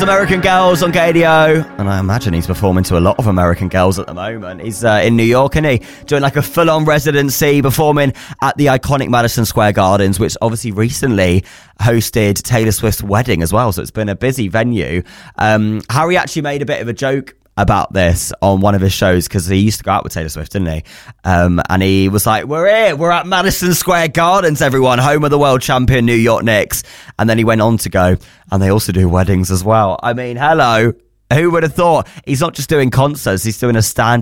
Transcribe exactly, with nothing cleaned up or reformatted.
American Girls on K D O, and I imagine he's performing to a lot of American Girls at the moment. He's uh, in New York, isn't he? Doing like a full-on residency, performing at the iconic Madison Square Gardens, which obviously recently hosted Taylor Swift's wedding as well, so it's been a busy venue. Um, Harry actually made a bit of a joke about this on one of his shows, because he used to go out with Taylor Swift, didn't he? Um, and he was like, we're here, we're at Madison Square Gardens, everyone, home of the world champion New York Knicks. And then he went on to go, and they also do weddings as well. I mean, hello, who would have thought? He's not just doing concerts, he's doing a stand